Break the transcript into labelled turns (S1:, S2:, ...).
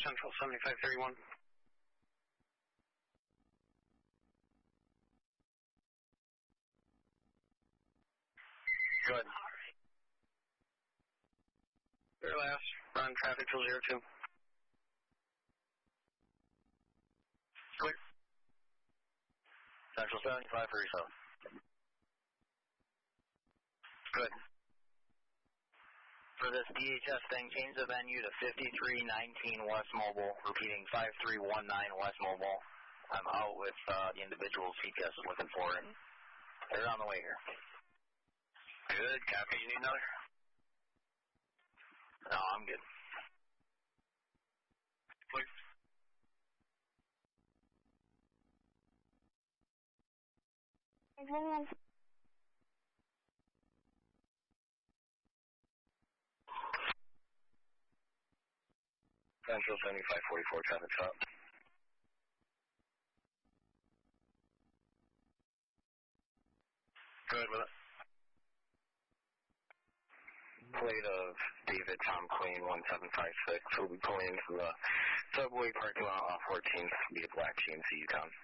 S1: Central 7531.
S2: Good.
S1: Very last, run traffic till 02.
S2: Clear. Central 7537. Good. For this DHS thing, change the venue to 5319 West Mobile, repeating 5319 West Mobile. I'm out with the individuals CPS is looking for, and they're on the way here.
S1: Good, copy. You need another?
S2: No, I'm good.
S1: Please.
S2: Central 7544 traffic stop.
S1: Good with it.
S2: Plate of David Tom Queen 1756. We'll be pulling into the subway parking lot off 14th. Be a black GMC Yukon.